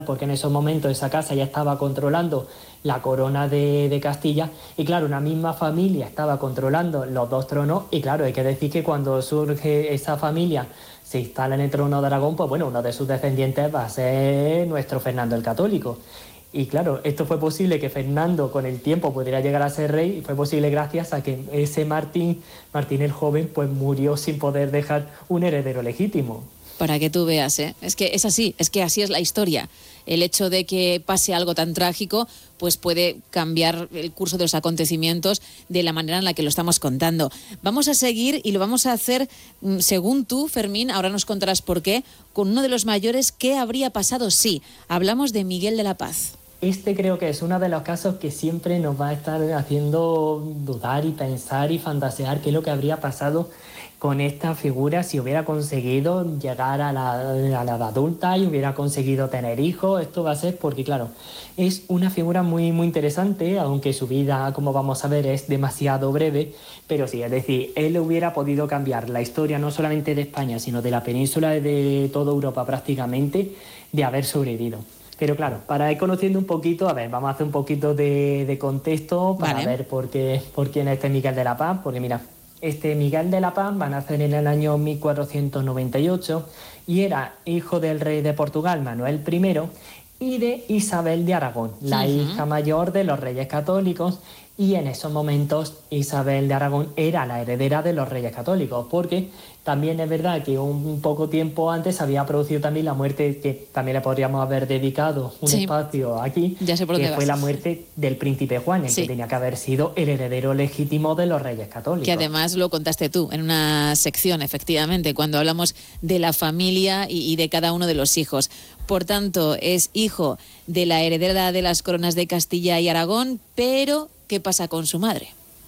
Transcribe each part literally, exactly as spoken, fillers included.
porque en esos momentos esa casa ya estaba controlando la corona de, de Castilla y claro, una misma familia estaba controlando los dos tronos y claro, hay que decir que cuando surge esa familia, se instala en el trono de Aragón, pues bueno, uno de sus descendientes va a ser nuestro Fernando el Católico. Y claro, esto fue posible que Fernando con el tiempo pudiera llegar a ser rey y fue posible gracias a que ese Martín, Martín el Joven, pues murió sin poder dejar un heredero legítimo. Para que tú veas, ¿eh? Es que es así, es que así es la historia. El hecho de que pase algo tan trágico, pues puede cambiar el curso de los acontecimientos de la manera en la que lo estamos contando. Vamos a seguir y lo vamos a hacer, según tú, Fermín, ahora nos contarás por qué, con uno de los mayores. ¿Qué habría pasado si? Hablamos de Miguel de la Paz. Este creo que es uno de los casos que siempre nos va a estar haciendo dudar y pensar y fantasear qué es lo que habría pasado con esta figura si hubiera conseguido llegar a la, a la edad adulta y hubiera conseguido tener hijos. Esto va a ser porque, claro, es una figura muy, muy interesante, aunque su vida, como vamos a ver, es demasiado breve, pero sí, es decir, él hubiera podido cambiar la historia no solamente de España, sino de la península y de toda Europa prácticamente, de haber sobrevivido. Pero claro, para ir conociendo un poquito, a ver, vamos a hacer un poquito de, de contexto para vale. ver por qué, por quién es este Miguel de la Paz, porque mira, este Miguel de la Paz va a nacer en el año mil cuatrocientos noventa y ocho y era hijo del rey de Portugal, Manuel primero, y de Isabel de Aragón, la uh-huh. hija mayor de los reyes católicos, y en esos momentos Isabel de Aragón era la heredera de los reyes católicos, porque también es verdad que un poco tiempo antes había producido también la muerte, que también le podríamos haber dedicado un sí. espacio aquí, ya sé por que dónde fue vas. la muerte del príncipe Juan, el sí. que tenía que haber sido el heredero legítimo de los reyes católicos. Que además lo contaste tú en una sección, efectivamente, cuando hablamos de la familia y, y de cada uno de los hijos. Por tanto, es hijo de la heredera de las coronas de Castilla y Aragón, pero ¿qué pasa con su madre?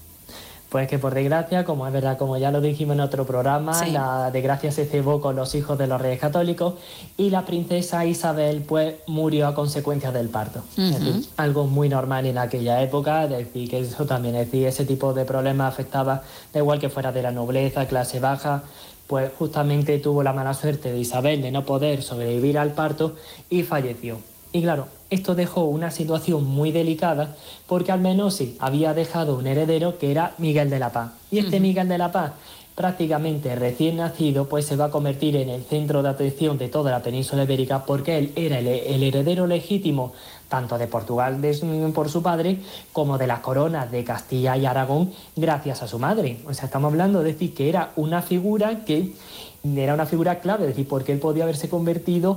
Pues que por desgracia, como es verdad, como ya lo dijimos en otro programa, sí. la desgracia se cebó con los hijos de los reyes católicos y la princesa Isabel pues murió a consecuencia del parto. Uh-huh. Es decir, algo muy normal en aquella época, es decir, que eso también, es decir, ese tipo de problemas afectaba, da igual que fuera de la nobleza, clase baja, pues justamente tuvo la mala suerte de Isabel de no poder sobrevivir al parto y falleció. Y claro, esto dejó una situación muy delicada porque al menos sí, había dejado un heredero que era Miguel de la Paz. Y este uh-huh. Miguel de la Paz, prácticamente recién nacido, pues se va a convertir en el centro de atención de toda la península ibérica porque él era el, el heredero legítimo tanto de Portugal de, por su padre como de las coronas de Castilla y Aragón gracias a su madre. O sea, estamos hablando de decir que era una figura que era una figura clave, es decir, porque él podía haberse convertido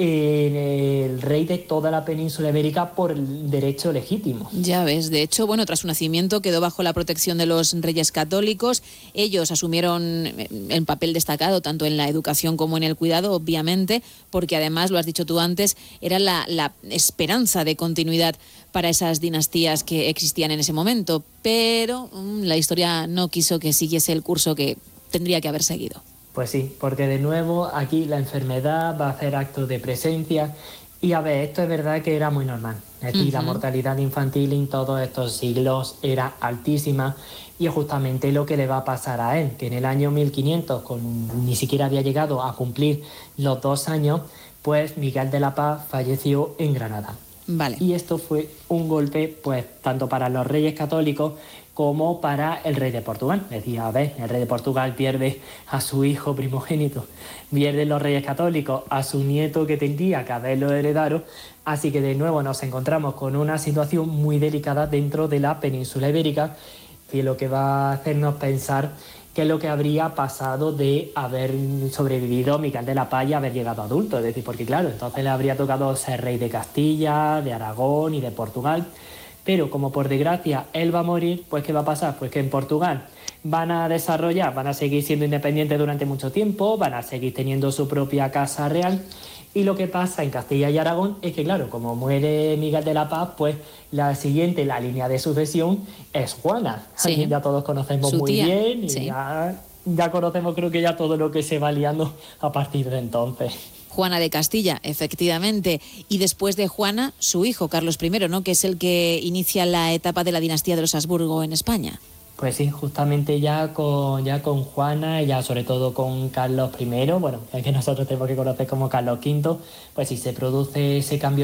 en el rey de toda la península ibérica por el derecho legítimo. Ya ves, de hecho, bueno, tras su nacimiento quedó bajo la protección de los reyes católicos. Ellos asumieron el papel destacado tanto en la educación como en el cuidado, obviamente, porque además, lo has dicho tú antes, era la, la esperanza de continuidad para esas dinastías que existían en ese momento. Pero mmm, la historia no quiso que siguiese el curso que tendría que haber seguido. Pues sí, porque de nuevo aquí la enfermedad va a hacer actos de presencia y a ver, esto es verdad que era muy normal. Es decir, uh-huh. la mortalidad infantil en todos estos siglos era altísima y es justamente lo que le va a pasar a él, que en el año mil quinientos, con, ni siquiera había llegado a cumplir los dos años, pues Miguel de la Paz falleció en Granada. Vale. Y esto fue un golpe, pues, tanto para los reyes católicos como para el rey de Portugal. Es decir, a ver, el rey de Portugal pierde a su hijo primogénito, pierden los reyes católicos a su nieto que tendría que haberlo heredado, así que de nuevo nos encontramos con una situación muy delicada dentro de la península ibérica, y lo que va a hacernos pensar qué es lo que habría pasado de haber sobrevivido Miguel de la Paz y haber llegado adulto. Es decir, porque claro, entonces le habría tocado ser rey de Castilla, de Aragón y de Portugal. Pero como por desgracia él va a morir, pues ¿qué va a pasar? Pues que en Portugal van a desarrollar, van a seguir siendo independientes durante mucho tiempo, van a seguir teniendo su propia casa real. Y lo que pasa en Castilla y Aragón es que, claro, como muere Miguel de la Paz, pues la siguiente, la línea de sucesión es Juana. Sí. Aquí ya todos conocemos Su muy tía. bien y sí. ya, ya conocemos creo que ya todo lo que se va liando a partir de entonces. Juana de Castilla, efectivamente. Y después de Juana, su hijo, Carlos primero, ¿no?, que es el que inicia la etapa de la dinastía de los Habsburgo en España. Pues sí, justamente ya con, ya con Juana, ya sobre todo con Carlos primero, bueno, es que nosotros tenemos que conocer como Carlos quinto, pues sí se produce ese cambio